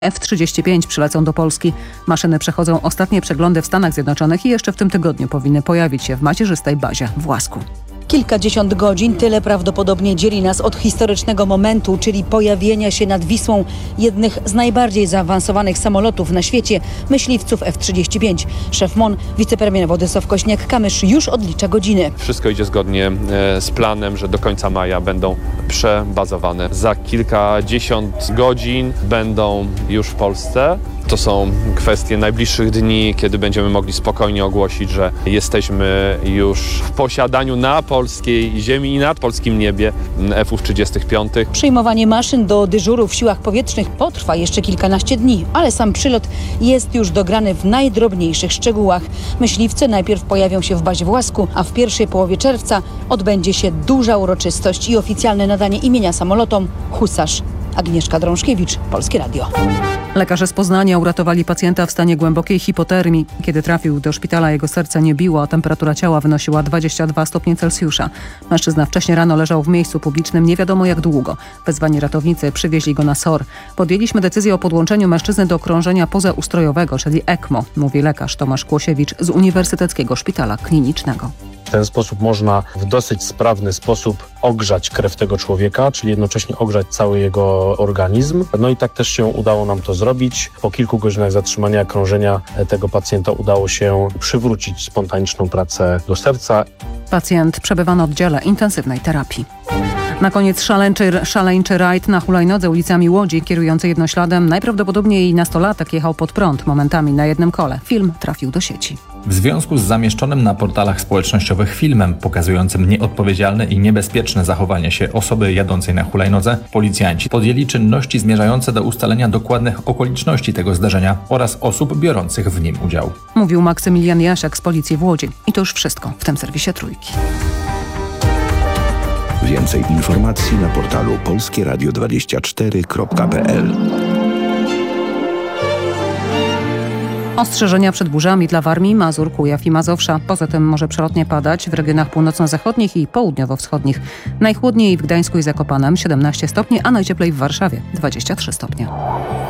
F-35 przylecą do Polski. Maszyny przechodzą ostatnie przeglądy w Stanach Zjednoczonych i jeszcze w tym tygodniu powinny pojawić się w macierzystej bazie w Łasku. Kilkadziesiąt godzin, tyle prawdopodobnie dzieli nas od historycznego momentu, czyli pojawienia się nad Wisłą jednych z najbardziej zaawansowanych samolotów na świecie, myśliwców F-35. Szef MON, wicepremier Władysław Kosiniak-Kamysz już odlicza godziny. Wszystko idzie zgodnie z planem, że do końca maja będą przebazowane. Za kilkadziesiąt godzin będą już w Polsce. To są kwestie najbliższych dni, kiedy będziemy mogli spokojnie ogłosić, że jesteśmy już w posiadaniu na polskiej ziemi i nad polskim niebie F-35. Przyjmowanie maszyn do dyżuru w siłach powietrznych potrwa jeszcze kilkanaście dni, ale sam przylot jest już dograny w najdrobniejszych szczegółach. Myśliwce najpierw pojawią się w bazie w Łasku, a w pierwszej połowie czerwca odbędzie się duża uroczystość i oficjalne nadanie imienia samolotom Husarz. Agnieszka Drążkiewicz, Polskie Radio. Lekarze z Poznania uratowali pacjenta w stanie głębokiej hipotermii. Kiedy trafił do szpitala, jego serce nie biło, a temperatura ciała wynosiła 22 stopnie Celsjusza. Mężczyzna wcześniej rano leżał w miejscu publicznym nie wiadomo jak długo. Wezwani ratownicy przywieźli go na SOR. Podjęliśmy decyzję o podłączeniu mężczyzny do krążenia pozaustrojowego, czyli ECMO, mówi lekarz Tomasz Kłosiewicz z Uniwersyteckiego Szpitala Klinicznego. W ten sposób można w dosyć sprawny sposób ogrzać krew tego człowieka, czyli jednocześnie ogrzać cały jego organizm. No i tak też się udało nam to zrobić. Po kilku godzinach zatrzymania krążenia tego pacjenta udało się przywrócić spontaniczną pracę do serca. Pacjent przebywa na oddziale intensywnej terapii. Na koniec szaleńczy rajd na hulajnodze ulicami Łodzi. Kierujący jednośladem najprawdopodobniej nastolatek jechał pod prąd, momentami na jednym kole. Film trafił do sieci. W związku z zamieszczonym na portalach społecznościowych filmem pokazującym nieodpowiedzialne i niebezpieczne zachowanie się osoby jadącej na hulajnodze, policjanci podjęli czynności zmierzające do ustalenia dokładnych okoliczności tego zdarzenia oraz osób biorących w nim udział. Mówił Maksymilian Jasiak z Policji w Łodzi. I to już wszystko w tym serwisie Trójki. Więcej informacji na portalu polskieradio24.pl. Ostrzeżenia przed burzami dla Warmii, Mazur, Kujaw i Mazowsza. Poza tym może przelotnie padać w regionach północno-zachodnich i południowo-wschodnich. Najchłodniej w Gdańsku i Zakopanem 17 stopni, a najcieplej w Warszawie 23 stopnie.